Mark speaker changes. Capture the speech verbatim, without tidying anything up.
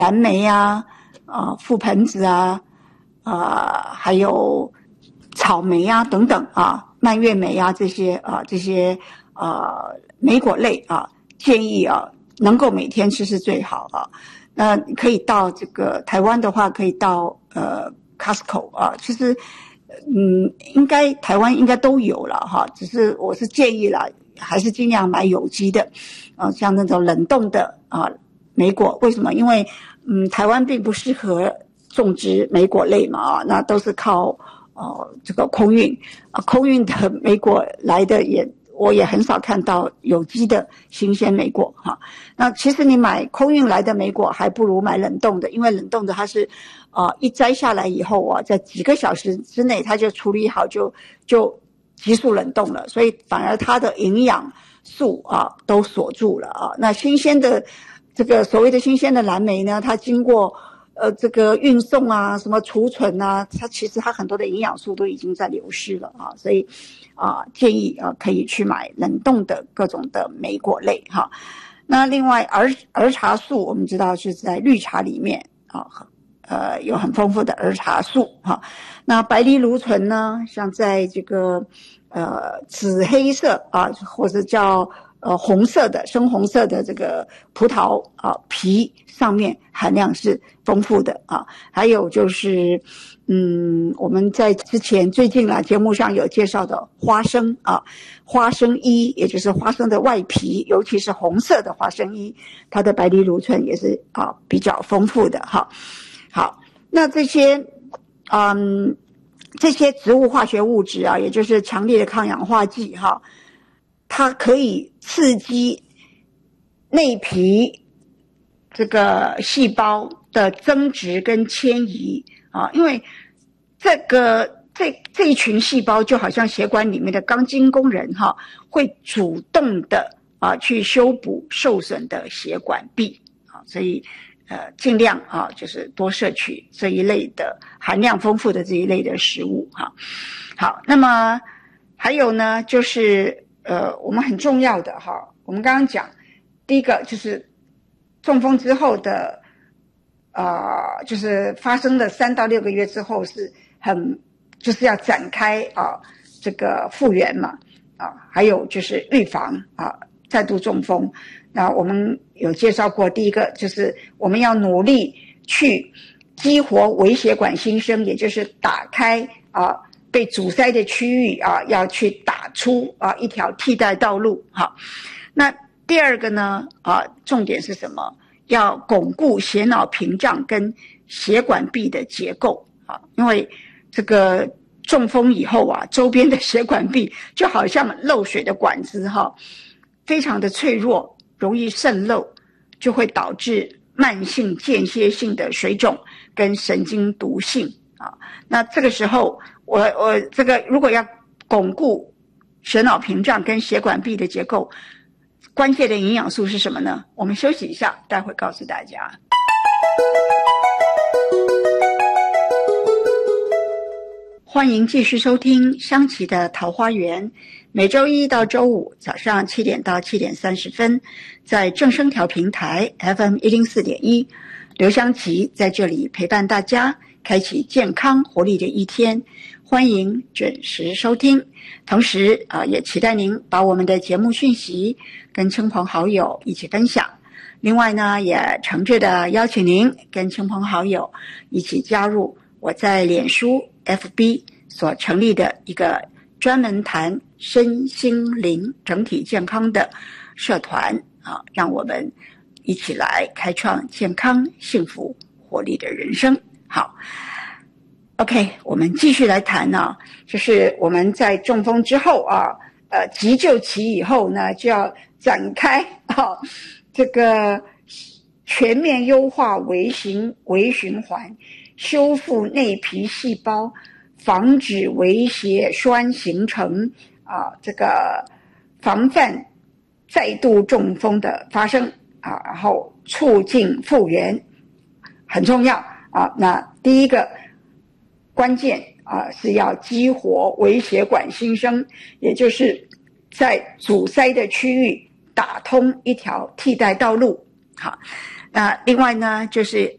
Speaker 1: 蓝莓啊、啊覆盆子啊、啊还有草莓啊等等啊、蔓越莓啊这些啊这些呃莓果类啊，建议啊能够每天吃是最好啊。那可以到这个台湾的话，可以到呃 Costco 啊，其实嗯应该台湾应该都有了哈，只是我是建议啦，还是尽量买有机的啊，像那种冷冻的啊莓果。为什么？因为嗯台湾并不适合种植莓果类嘛啊，那都是靠呃这个空运啊，空运的莓果来的也。我也很少看到有机的新鲜莓果哈。那其实你买空运来的莓果还不如买冷冻的，因为冷冻的它是呃一摘下来以后啊，在几个小时之内它就处理好，就就急速冷冻了，所以反而它的营养素啊都锁住了啊。那新鲜的这个所谓的新鲜的蓝莓呢，它经过呃这个运送啊，什么储存啊，它其实它很多的营养素都已经在流失了啊，所以啊建议啊可以去买冷冻的各种的莓果类哈。那另外儿儿茶素我们知道是在绿茶里面啊，呃有很丰富的儿茶素哈。那白藜芦醇呢，像在这个呃紫黑色啊，或者叫呃红色的深红色的这个葡萄啊皮上面含量是丰富的啊。还有就是嗯我们在之前最近啦节目上有介绍的花生啊，花生衣也就是花生的外皮，尤其是红色的花生衣，它的白藜芦醇也是啊比较丰富的哈。好，那这些嗯这些植物化学物质啊，也就是强烈的抗氧化剂哈，它可以刺激内皮这个细胞的增殖跟迁移啊，因为这个这这一群细胞就好像血管里面的钢筋工人哈，会主动的啊去修补受损的血管壁啊，所以呃尽量啊就是多摄取这一类的含量丰富的这一类的食物哈。好，那么还有呢就是呃我们很重要的哈，我们刚刚讲第一个就是中风之后的呃就是发生了三到六个月之后是很就是要展开啊这个复原嘛啊，还有就是预防啊再度中风。那我们有介绍过，第一个就是我们要努力去激活微血管新生，也就是打开啊被阻塞的区域啊，要去打出啊一条替代道路。好，那第二个呢啊重点是什么？要巩固血脑屏障跟血管壁的结构啊，因为这个中风以后啊，周边的血管壁就好像漏水的管子哈，非常的脆弱，容易渗漏，就会导致慢性间歇性的水肿跟神经毒性啊。那这个时候，我我这个如果要巩固血脑屏障跟血管壁的结构，关键的营养素是什么呢？我们休息一下，待会告诉大家。欢迎继续收听香琪的桃花源，每周一到周五早上七点到七点三十分，在正声调频台 F M 一零四点一，刘香琪在这里陪伴大家，开启健康活力的一天。欢迎准时收听，同时啊、呃，也期待您把我们的节目讯息跟亲朋好友一起分享。另外呢，也诚挚的邀请您跟亲朋好友一起加入我在脸书 F B 所成立的一个专门谈身心灵整体健康的社团啊，让我们一起来开创健康、幸福、活力的人生。好。OK， 我们继续来谈呢、啊，就是我们在中风之后啊，呃，急救期以后呢，就要展开啊这个全面优化微循微循环，修复内皮细胞，防止微血栓形成啊，这个防范再度中风的发生啊，然后促进复原，很重要啊。那第一个。关键啊是要激活微血管新生，也就是在阻塞的区域打通一条替代道路。好， 那另外呢，就是